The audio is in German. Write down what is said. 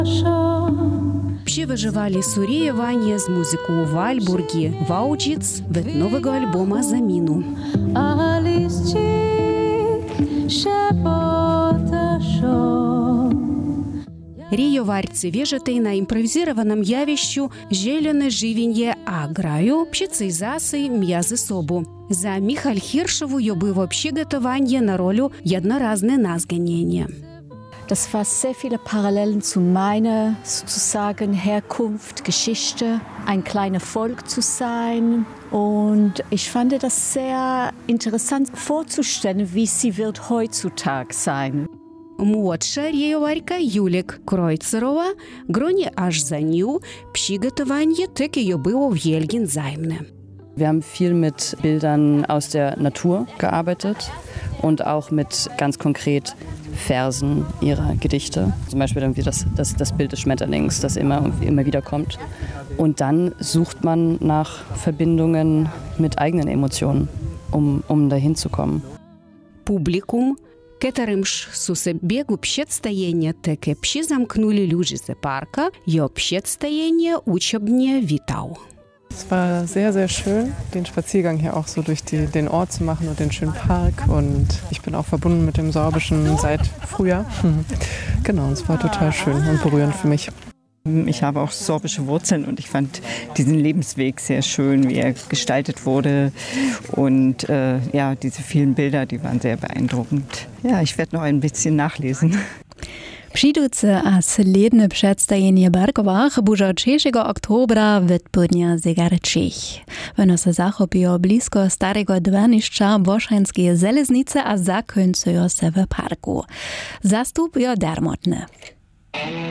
Przywężywali suriewanie z muzyką Waalburgi Wałdzic від nowego albuma Zaminu. Рієварці віжити на імпровізованому явищу «Зелене живінє аграю» пшіцей заси м'язи собу. За Михаль Хіршеву йобиво przygotowanie na rolu jednorazne Nazgenienie. Das war sehr viele Parallelen zu meiner sozusagen Herkunft, Geschichte, ein kleines Volk zu sein. Und ich fand das sehr interessant vorzustellen, wie sie wird heutzutage sein. Młodsza рієварка Юлік Кройцерова гроні аж за ню przygotowanie таки йобило wielkie Zajmne. Wir haben viel mit Bildern aus der Natur gearbeitet und auch mit ganz konkret Versen ihrer Gedichte. Zum Beispiel irgendwie das Bild des Schmetterlings, das immer wieder kommt. Und dann sucht man nach Verbindungen mit eigenen Emotionen, um dahin zu kommen. Publikum, которым ж сусебегу przedstawienie takie przyzamknuli ludzie z parka, jo przedstawienie uczebnie witał. Es war sehr, sehr schön, den Spaziergang hier auch so durch den Ort zu machen und den schönen Park. Und ich bin auch verbunden mit dem Sorbischen seit Frühjahr. Genau, es war total schön und berührend für mich. Ich habe auch sorbische Wurzeln und ich fand diesen Lebensweg sehr schön, wie er gestaltet wurde. Und ja, diese vielen Bilder, die waren sehr beeindruckend. Ja, ich werde noch ein bisschen nachlesen. Přijduce a sledne představení Bergovach bude od 6. oktobra v Podnia Zegarčích. Ono se zachopilo blisko starego dvanišća Bošanske železnice a zakončujo se v parku. Zastup je darmotne.